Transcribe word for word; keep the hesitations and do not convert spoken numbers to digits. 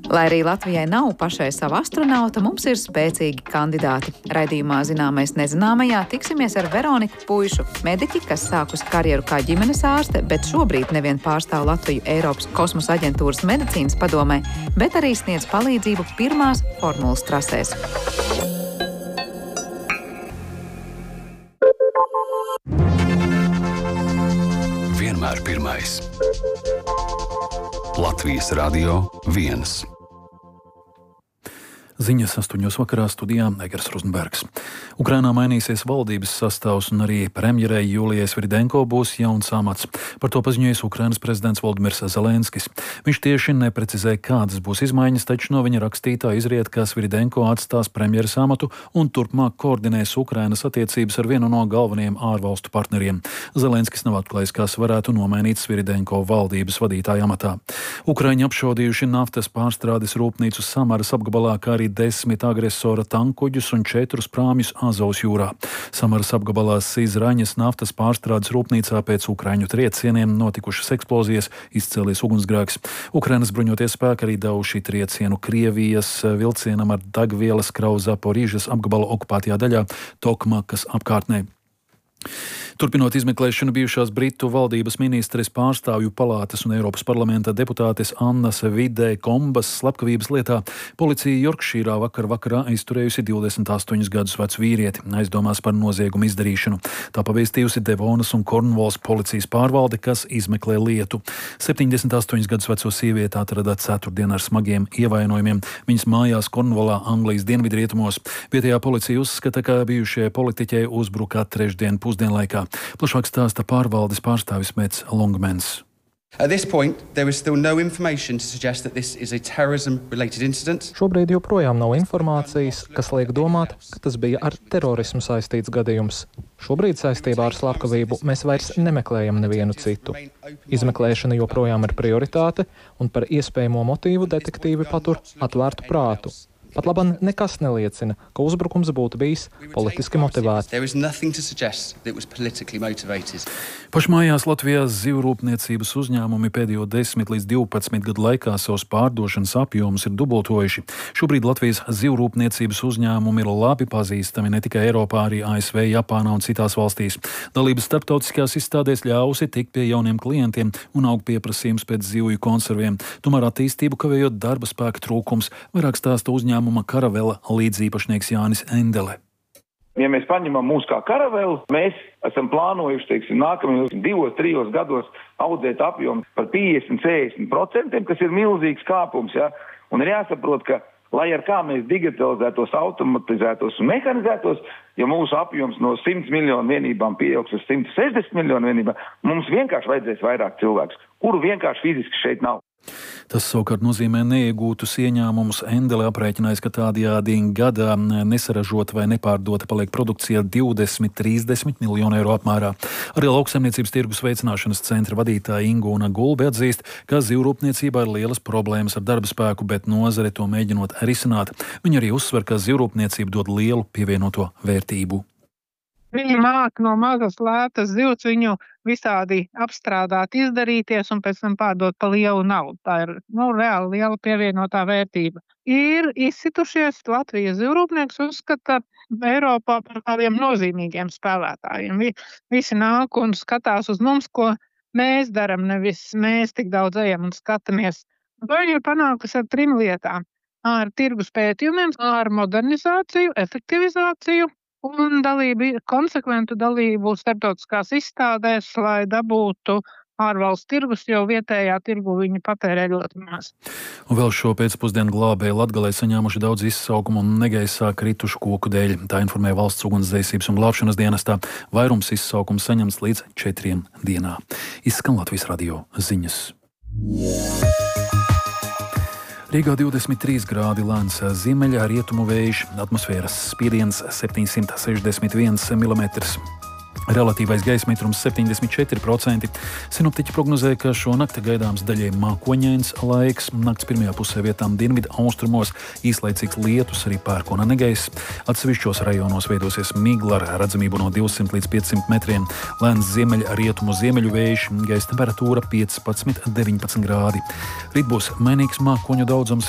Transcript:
Lai arī Latvijai nav pašai sava astronauta, mums ir spēcīgi kandidāti. Raidījumā Zināmais nezināmajā tiksimies ar Veroniku Puišu, mediķi, kas sākusi karjeru kā ģimenes ārste, bet šobrīd nevien pārstāv Latviju Eiropas kosmosa aģentūras medicīnas padomē, bet arī sniedz palīdzību pirmās formulas trasēs. Vienmēr pirmais. Latvijas Radio viens. Ziņas astoņos vakarā studijā Egers Rozenbergs. Ukrainā mainīsies valdības sastāvs un arī premjerei Julijai Sviridenko būs jauns amats. Par to paziņojis Ukrainas prezidents Volodimirs Zelenskis. Viņš tieši neprecizē, kādas būs izmaiņas, taču no viņa rakstītā izriet, ka Sviridenko atstās premjeras amatu un turpmāk koordinēs Ukrainas attiecības ar vienu no galvenajiem ārvalstu partneriem. Zelenskis nav atklājis, kas varētu nomainīt Sviridenko valdības vadītāja amatā. Ukraiņi apšaudījuši naftas pārstrādes rūpnīcu Samaras apgabalā, kā arī desmit agresora tankuģus un četrus prāmjus Azovas jūrā. Samaras apgabalā Sizraņas naftas pārstrādes rūpnīcā pēc ukraiņu triecieniem notikušas eksplozijas, izcēlies ugunsgrēks. Ukrainas bruņoties spēki arī devuši triecienu Krievijas vilcienam ar degvielas kravu Zaporīžas apgabala okupētajā daļā Tokmakas apkārtnē. Turpinot izmeklēšanu, bijušās Britu valdības ministres pārstāvju palātas un Eiropas parlamenta deputātes Annas Vidē Kombas slepkavības lietā, policija Jorkšīrā vakar vakarā aizturējusi divdesmit astoņus gadus vecu vīrieti, aizdomās par noziegumu izdarīšanu. Tā pavēstījusi Devonas un Kornvols policijas pārvalde, kas izmeklē lietu. septiņdesmit astoņus gadus veco sievieti atrada ceturtdien ar smagiem ievainojumiem viņas mājās Kornvolā, Anglijas dienvidrietumos. Vietējā policija uzskata, ka bijušajai politiķei uzbruka trešdien pusdienlaikā. Plašāk stāsta pārvaldes pārstāvis Mets Longmans. At this point, there is still no information to suggest that this is a terrorism-related incident. Šobrīd joprojām nav informācijas, kas liek domāt, ka tas bija ar terorismu saistīts gadījums. Šobrīd saistībā ar slepkavību mēs vairs nemeklējam nevienu citu. Izmeklēšana joprojām ir prioritāte, un par iespējamo motīvu detektīvi patur atvērtu prātu. Pat labam nekas neliecina, ka uzbrukums būtu bijis politiski motivēts. Pašmājās Latvijas zivrūpniecības uzņēmumi pēdējo desmit līdz divpadsmit gadu laikā savus pārdošanas apjomus ir dubultojuši. Šobrīd Latvijas zivrūpniecības uzņēmumi ir labi pazīstami ne tikai Eiropā, arī A S V, Japānā un citās valstīs. Dalības starptautiskajās izstādēs ļausi tikt pie jauniem klientiem un aug pieprasījums pēc zivju konserviem. Tomēr attīstību kavējot darba spēka trūkums, vairāk stāsta uzņēmumi Karavela līdzīpašnieks Jānis Endele. Ja mēs paņemam mūs kā karavelu, mēs esam plānojuši, teiksim, nākamajos divos, trijos gados audzēt apjomu par piecdesmit līdz sešdesmit procentiem, kas ir milzīgs kāpums, ja? Un ir jāsaprot, ka, lai ar kā mēs digitalizētos, automatizētos un mehanizētos, ja mūsu apjoms no simt miljonu vienībām pieaugs uz simt sešdesmit miljonu vienībām, mums vienkārši vajadzēs vairāk cilvēkus, kuru vienkārši fiziski šeit nav. Tas savukārt nozīmē neiegūtus ieņēmumus. Endele aprēķinājis, ka tādējādi gadā nesaražota vai nepārdota paliek produkcija divdesmit līdz trīsdesmit miljonu eiro apmērā. Arī lauksaimniecības tirgus veicināšanas centra vadītāja Ingūna Gulbe atzīst, ka zivrūpniecībā ir lielas problēmas ar darba spēku, bet nozare to mēģinot risināt. Viņa arī uzsver, ka zivrūpniecība dod lielu pievienoto vērtību. Viņi māk no mazas lētas zivs viņu visādi apstrādāt, izdarīties un pēc tam pārdot pa lielu naudu. Tā ir nu, reāli liela pievienotā vērtība. Ir izsitušies Latvijas zivrūpnieks uzskata Eiropā par tādiem nozīmīgiem spēlētājiem. Visi nāk un skatās uz mums, ko mēs daram, nevis mēs tik daudz ejam un skatāmies. To viņi ir panākusi ar trim lietām. Ar tirgus pētījumiem, ar modernizāciju, efektivizāciju un dalību, konsekventu dalību starptautiskās izstādēs, lai dabūtu ārvalstu tirgus, jo vietējā tirgu viņi patērē ļoti maz. Un vēl šo pēcpusdienu glābēji Latgalē saņēmuši daudz izsaukumu un negaisā kritušu koku dēļ. Tā informē Valsts ugunsdzēsības un glābšanas dienestā. Vairums izsaukumu saņemts līdz četriem dienā. Izskan Latvijas radio ziņas. Rīgā divdesmit trīs grādi lēns ziemeļā rietumu vējš, atmosfēras spiediens septiņsimt sešdesmit viens milimetrs. Relatīvais gaisa mitrums septiņdesmit četri procenti. Sinoptiķi prognozē, ka šonakt gaidāms daļai mākoņains laiks. Nakts pirmajā pusē vietām dienvidu austrumos īslaicīgs lietus, arī pērkona negaiss. Atsevišķos rajonos veidosies migla ar redzamību no divsimt līdz piecsimt metriem. Lēns ziemeļa rietumu ziemeļu vējš, gaisa temperatūra piecpadsmit līdz deviņpadsmit grādi. Rīt būs mainīgs mākoņu daudzums.